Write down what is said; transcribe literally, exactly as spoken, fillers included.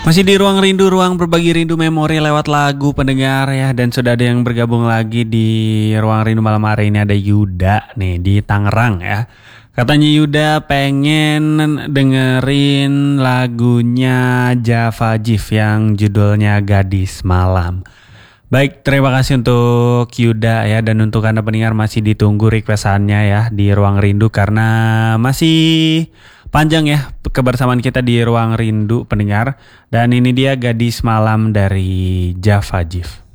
Masih di Ruang Rindu, ruang berbagi rindu memori lewat lagu pendengar ya. Dan sudah ada yang bergabung lagi di Ruang Rindu malam hari ini, ada Yuda nih di Tangerang ya. Katanya Yuda pengen dengerin lagunya Java Jive yang judulnya Gadis Malam. Baik, terima kasih untuk Yuda ya, dan untuk Anda pendengar masih ditunggu requestannya ya di Ruang Rindu karena masih panjang ya kebersamaan kita di Ruang Rindu pendengar. Dan ini dia Gadis Malam dari Java Jive.